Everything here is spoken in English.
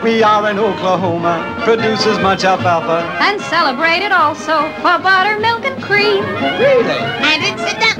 We are in Oklahoma, produces much alfalfa. And celebrated also for buttermilk and cream. Really? And it's a